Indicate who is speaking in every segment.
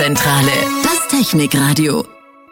Speaker 1: Zentrale, das Technikradio.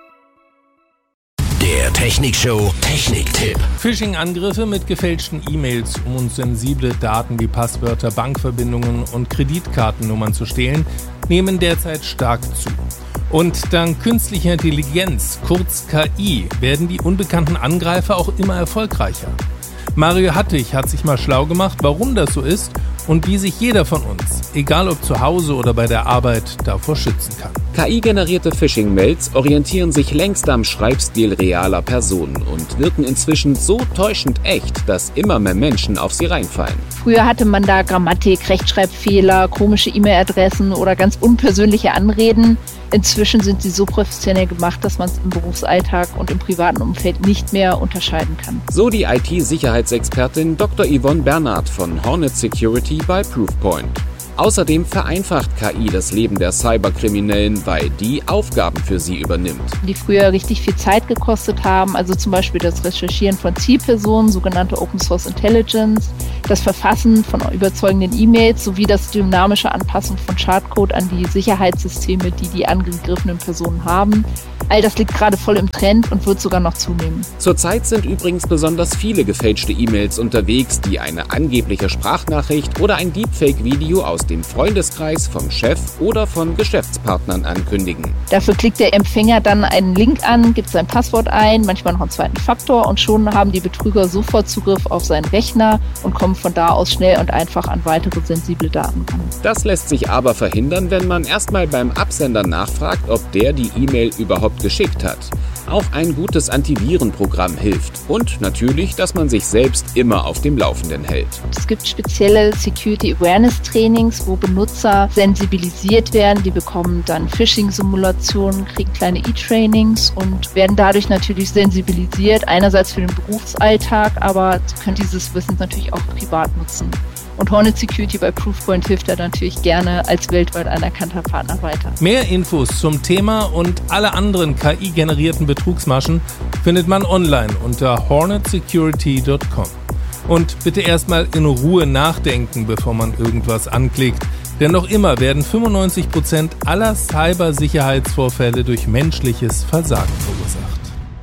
Speaker 2: Der Technikshow Techniktipp.
Speaker 3: Phishing-Angriffe mit gefälschten E-Mails, um uns sensible Daten wie Passwörter, Bankverbindungen und Kreditkartennummern zu stehlen, nehmen derzeit stark zu. Und dank künstlicher Intelligenz, kurz KI, werden die unbekannten Angreifer auch immer erfolgreicher. Mario Hattich hat sich mal schlau gemacht, warum das so ist und wie sich jeder von uns, egal ob zu Hause oder bei der Arbeit, davor schützen kann.
Speaker 4: KI-generierte Phishing-Mails orientieren sich längst am Schreibstil realer Personen und wirken inzwischen so täuschend echt, dass immer mehr Menschen auf sie reinfallen.
Speaker 5: Früher hatte man da Grammatik, Rechtschreibfehler, komische E-Mail-Adressen oder ganz unpersönliche Anreden. Inzwischen sind sie so professionell gemacht, dass man es im Berufsalltag und im privaten Umfeld nicht mehr unterscheiden kann.
Speaker 4: So die IT-Sicherheitsexpertin Dr. Yvonne Bernhard von Hornet Security bei Proofpoint. Außerdem vereinfacht KI das Leben der Cyberkriminellen, weil die Aufgaben für sie übernimmt.
Speaker 5: Die früher richtig viel Zeit gekostet haben, also zum Beispiel das Recherchieren von Zielpersonen, sogenannte Open Source Intelligence, das Verfassen von überzeugenden E-Mails sowie das dynamische Anpassen von Schadcode an die Sicherheitssysteme, die die angegriffenen Personen haben. All das liegt gerade voll im Trend und wird sogar noch zunehmen.
Speaker 4: Zurzeit sind übrigens besonders viele gefälschte E-Mails unterwegs, die eine angebliche Sprachnachricht oder ein Deepfake-Video aus dem Freundeskreis, vom Chef oder von Geschäftspartnern ankündigen.
Speaker 5: Dafür klickt der Empfänger dann einen Link an, gibt sein Passwort ein, manchmal noch einen zweiten Faktor und schon haben die Betrüger sofort Zugriff auf seinen Rechner und kommen von da aus schnell und einfach an weitere sensible Daten ran.
Speaker 4: Das lässt sich aber verhindern, wenn man erstmal beim Absender nachfragt, ob der die E-Mail überhaupt geschickt hat. Auch ein gutes Antivirenprogramm hilft und natürlich, dass man sich selbst immer auf dem Laufenden hält.
Speaker 5: Es gibt spezielle Security Awareness Trainings, wo Benutzer sensibilisiert werden. Die bekommen dann Phishing-Simulationen, kriegen kleine E-Trainings und werden dadurch natürlich sensibilisiert. Einerseits für den Berufsalltag, aber sie können dieses Wissen natürlich auch privat nutzen. Und Hornet Security bei Proofpoint hilft da natürlich gerne als weltweit anerkannter Partner weiter.
Speaker 3: Mehr Infos zum Thema und alle anderen KI-generierten Betrugsmaschen findet man online unter hornetsecurity.com. Und bitte erstmal in Ruhe nachdenken, bevor man irgendwas anklickt. Denn noch immer werden 95% aller Cybersicherheitsvorfälle durch menschliches Versagen verursacht.